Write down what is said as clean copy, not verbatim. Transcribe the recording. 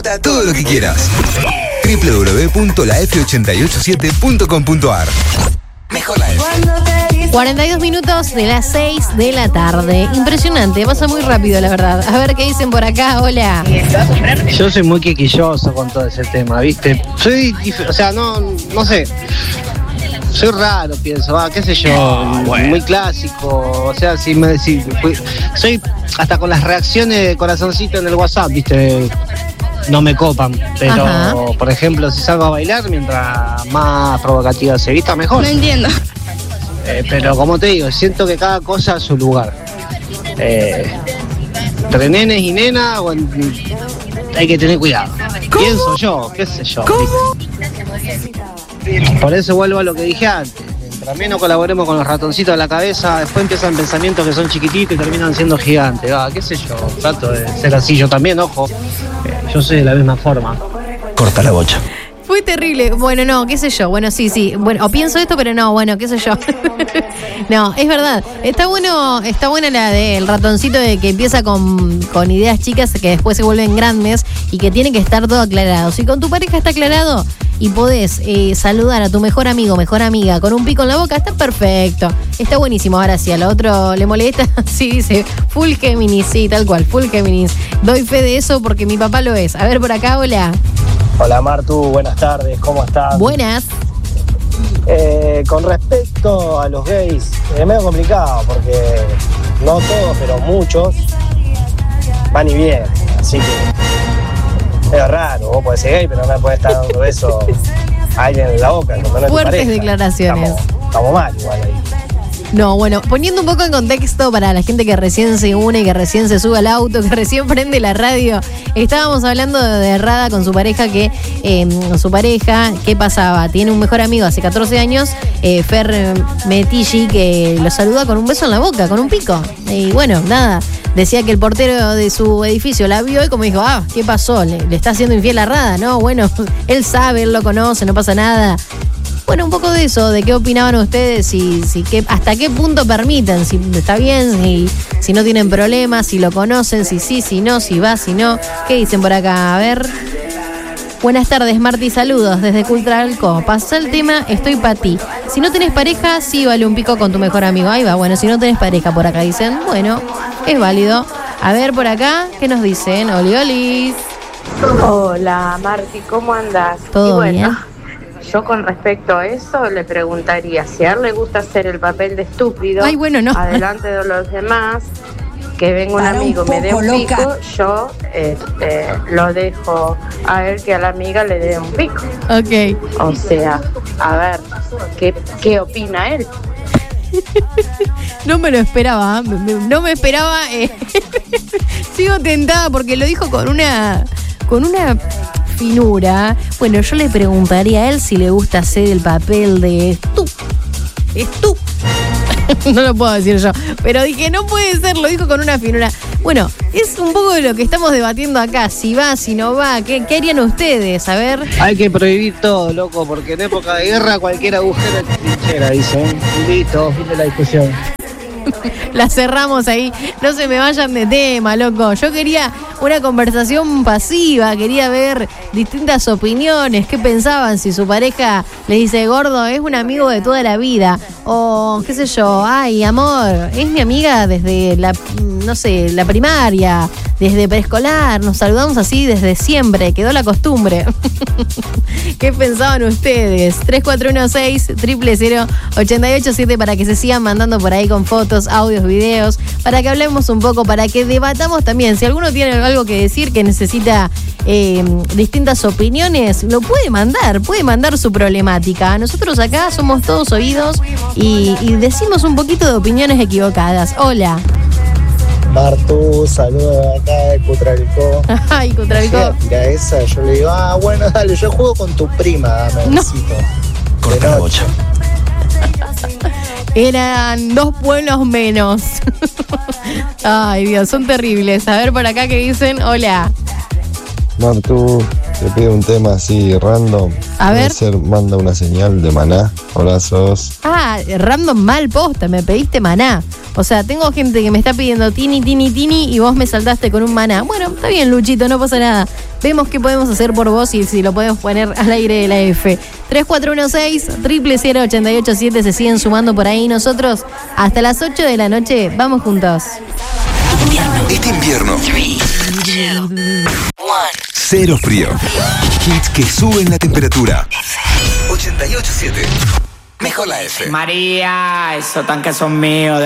Vota todo lo que quieras. www.laf887.com.ar. Mejor la F. 42 minutos de las 6 de la tarde. Impresionante, pasa muy rápido, la verdad. A ver qué dicen por acá. Hola. Yo soy muy quisquilloso con todo ese tema, ¿viste? No sé. Soy raro, pienso, qué sé yo, muy clásico. O sea, soy hasta con las reacciones de corazoncito en el WhatsApp, ¿viste? No me copan, pero Ajá. por ejemplo, si salgo a bailar, mientras más provocativa se vista, mejor. No entiendo. Pero como te digo, siento que cada cosa a su lugar. Entre nenes y nenas, hay que tener cuidado. ¿Cómo? Pienso yo, qué sé yo. ¿Cómo? Por eso vuelvo a lo que dije antes. Mientras menos colaboremos con los ratoncitos de la cabeza, después empiezan pensamientos que son chiquititos y terminan siendo gigantes. Qué sé yo, trato de ser así yo también, ojo. Yo soy de la misma forma. Corta la bocha. Fue terrible. Bueno, no, qué sé yo. Bueno, sí. Bueno, o pienso esto, pero no, bueno, qué sé yo. No, es verdad. Está buena la del ratoncito de que empieza con ideas chicas que después se vuelven grandes y que tiene que estar todo aclarado. Si con tu pareja está aclarado y podés saludar a tu mejor amigo, mejor amiga con un pico en la boca, está perfecto. Está buenísimo. Ahora, si al otro le molesta, sí dice full Géminis, sí, tal cual, full Géminis. Doy fe de eso porque mi papá lo es. A ver por acá, hola. Hola Martu, buenas tardes, ¿cómo estás? Buenas. Con respecto a los gays, es medio complicado porque no todos, pero muchos van y vienen, así que es raro, vos podés ser gay, pero no le podés estar dando beso a alguien en la boca. No es tu Fuertes pareja. declaraciones. Estamos mal igual ahí. No, bueno, poniendo un poco en contexto para la gente que recién se une, que recién se sube al auto, que recién prende la radio, estábamos hablando de Rada con su pareja, ¿qué pasaba? Tiene un mejor amigo hace 14 años, Fer Metilli, que lo saluda con un beso en la boca, con un pico. Y bueno, nada, decía que el portero de su edificio la vio y como dijo, ¿qué pasó? ¿Le está haciendo infiel a Rada? No, bueno, él sabe, él lo conoce, no pasa nada. Bueno, un poco de eso, de qué opinaban ustedes, hasta qué punto permiten, si está bien, si no tienen problemas, si lo conocen, si sí, si no, si va, si no. ¿Qué dicen por acá? A ver. Buenas tardes, Marti, saludos desde Cultralco. Pasó el tema, estoy para ti. Si no tenés pareja, sí vale un pico con tu mejor amigo. Ahí va, bueno, si no tenés pareja por acá, dicen, bueno, es válido. A ver por acá, ¿qué nos dicen? Oli, olis. Hola Marti, ¿cómo andás? ¿Todo y bueno, bien? Yo con respecto a eso le preguntaría si a él le gusta hacer el papel de estúpido. Ay, bueno, no. Adelante de los demás, que venga un amigo, me dé un pico, yo lo dejo a él que a la amiga le dé un pico. Ok. O sea, a ver, ¿qué opina él? No me lo esperaba, no me esperaba. Sigo tentada porque lo dijo con una finura. Bueno, yo le preguntaría a él si le gusta hacer el papel de tú. No lo puedo decir yo, pero dije, no puede ser, lo dijo con una finura. Bueno, es un poco de lo que estamos debatiendo acá, si va, si no va, ¿qué harían ustedes? A ver. Hay que prohibir todo, loco, porque en época de guerra cualquier agujero es trinchera, dicen. Listo, fin de la discusión. La cerramos ahí. No se me vayan de tema, loco. Yo quería una conversación pasiva, quería ver distintas opiniones, qué pensaban si su pareja les dice, gordo, es un amigo de toda la vida, o qué sé yo, ay, amor, es mi amiga desde la primaria, desde preescolar, nos saludamos así desde siempre, quedó la costumbre. ¿Qué pensaban ustedes? 3416-000-887 para que se sigan mandando por ahí con fotos, audios, videos, para que hablemos un poco, para que debatamos también. Si alguno tiene algo que decir, que necesita distintas opiniones, lo puede mandar su problemática. Nosotros acá somos todos oídos y decimos un poquito de opiniones equivocadas. Hola. Martu, saludos acá de Cutralcó. Ay, Cutralcó. Mira esa, yo le digo, bueno, dale, yo juego con tu prima, dame un besito. Corta la bocha. Eran 2 pueblos menos. Ay, Dios, son terribles. A ver por acá qué dicen. Hola. Martu, te pido un tema así random. A ver. Manda una señal de Maná. Abrazos. Random mal posta, me pediste Maná. O sea, tengo gente que me está pidiendo Tini y vos me saltaste con un Maná. Bueno, está bien, Luchito, no pasa nada. vemos qué podemos hacer por vos y si lo podemos poner al aire de la F. 3416-00887 se siguen sumando por ahí. Nosotros hasta las 8 de la noche vamos juntos. Este invierno. 3, 2, 1. Cero frío. Hits que suben la temperatura. 88.7. Mejor la F. María, esos tanques son míos.